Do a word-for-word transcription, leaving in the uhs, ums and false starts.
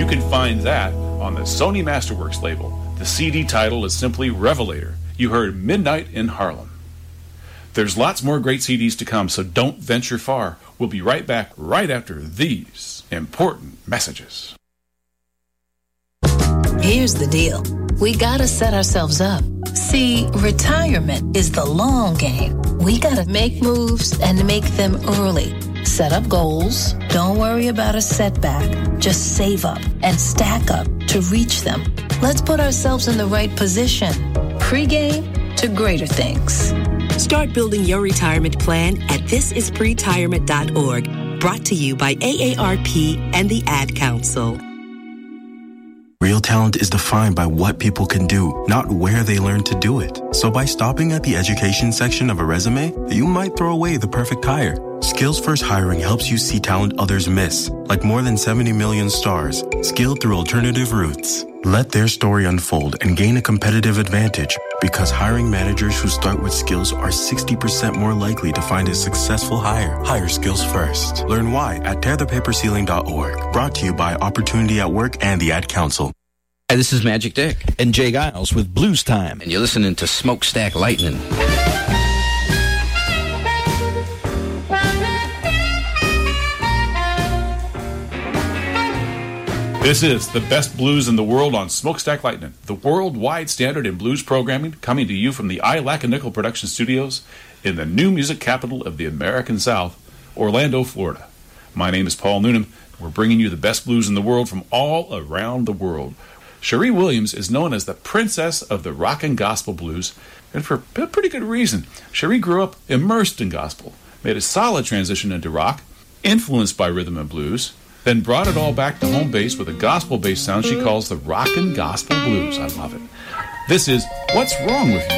You can find that on the Sony Masterworks label. The C D title is simply Revelator. You heard Midnight in Harlem. There's lots more great C Ds to come, so don't venture far. We'll be right back right after these important messages. Here's the deal. We gotta set ourselves up. See, retirement is the long game. We gotta make moves and make them early. Set up goals. Don't worry about a setback. Just save up and stack up to reach them. Let's put ourselves in the right position. Pre-game to greater things. Start building your retirement plan at this is pretirement dot org. Brought to you by A A R P and the Ad Council. Real talent is defined by what people can do, not where they learn to do it. So by stopping at the education section of a resume, you might throw away the perfect hire. Skills First Hiring helps you see talent others miss, like more than seventy million stars, skilled through alternative routes. Let their story unfold and gain a competitive advantage, because hiring managers who start with skills are sixty percent more likely to find a successful hire. Hire skills first. Learn why at tear the paper ceiling dot org. Brought to you by Opportunity at Work and the Ad Council. Hi, this is Magic Dick. And Jay Giles with Blues Time. And you're listening to Smokestack Lightning. This is the best blues in the world on Smokestack Lightning, the worldwide standard in blues programming, coming to you from the I Lack a Nickel production studios in the new music capital of the American South, Orlando, Florida. My name is Paul Noonan. We're bringing you the best blues in the world from all around the world. Cherie Williams is known as the princess of the rock and gospel blues, and for a pretty good reason. Cherie grew up immersed in gospel, made a solid transition into rock, influenced by rhythm and blues, then brought it all back to home base with a gospel-based sound she calls the rock and gospel blues. I love it. This is What's Wrong With You?